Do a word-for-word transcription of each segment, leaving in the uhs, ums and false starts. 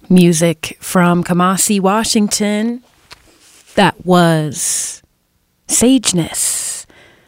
Music from Kamasi, Washington. That was Sageness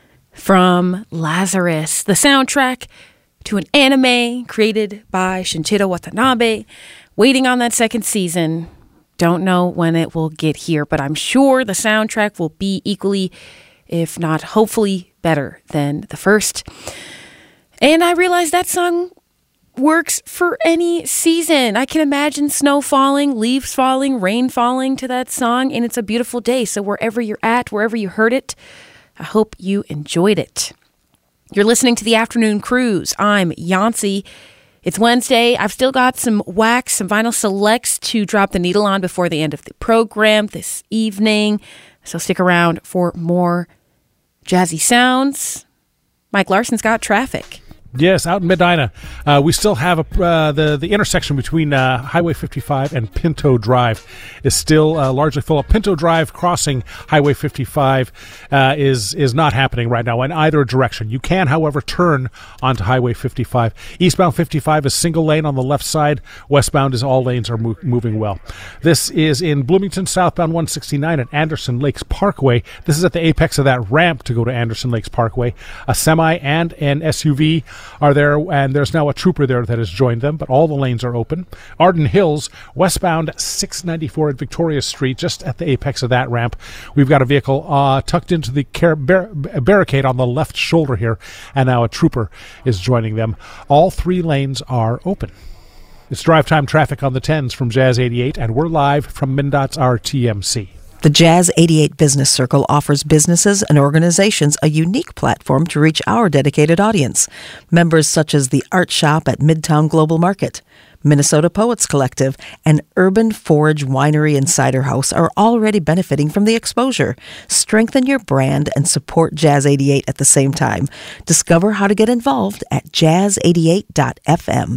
from Lazarus, the soundtrack to an anime created by Shinichiro Watanabe. Waiting on that second season. Don't know when it will get here, but I'm sure the soundtrack will be equally, if not hopefully, better than the first. And I realized that song works for any season. I can imagine snow falling, leaves falling, rain falling to that song, and it's a beautiful day. So wherever you're at, wherever you heard it, I hope you enjoyed it. You're listening to The Afternoon Cruise. I'm Yancy. It's Wednesday. I've still got some wax, some vinyl selects to drop the needle on before the end of the program this evening. So stick around for more jazzy sounds. Mike Larson's got traffic. Yes, out in Medina, uh, we still have a, uh, the the intersection between uh, Highway fifty-five and Pinto Drive is still uh, largely full up. Pinto Drive crossing Highway fifty-five uh, is is not happening right now in either direction. You can, however, turn onto Highway fifty-five. Eastbound fifty-five is single lane on the left side. Westbound is all lanes are mo- moving well. This is in Bloomington, southbound one sixty-nine at Anderson Lakes Parkway. This is at the apex of that ramp to go to Anderson Lakes Parkway. A semi and an S U V are there, and there's now a trooper there that has joined them, but all the lanes are open. Arden Hills, westbound six ninety-four at Victoria Street, just at the apex of that ramp. We've got a vehicle uh, tucked into the car- bar- barricade on the left shoulder here, and now a trooper is joining them. All three lanes are open. It's drive time traffic on the tens from Jazz eighty-eight, and we're live from MnDOT's R T M C. The Jazz eighty-eight Business Circle offers businesses and organizations a unique platform to reach our dedicated audience. Members such as the Art Shop at Midtown Global Market, Minnesota Poets Collective, and Urban Forge Winery and Cider House are already benefiting from the exposure. Strengthen your brand and support Jazz eighty-eight at the same time. Discover how to get involved at jazz eighty-eight dot f m.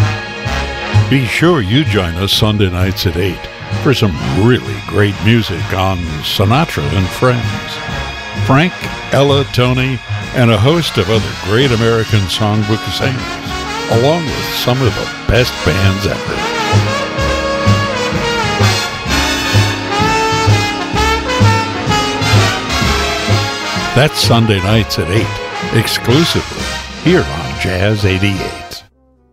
Be sure you join us Sunday nights at eight for some really great music on Sinatra and Friends. Frank, Ella, Tony, and a host of other great American songbook singers, along with some of the best bands ever. That's Sunday nights at eight, exclusively here on Jazz eighty-eight.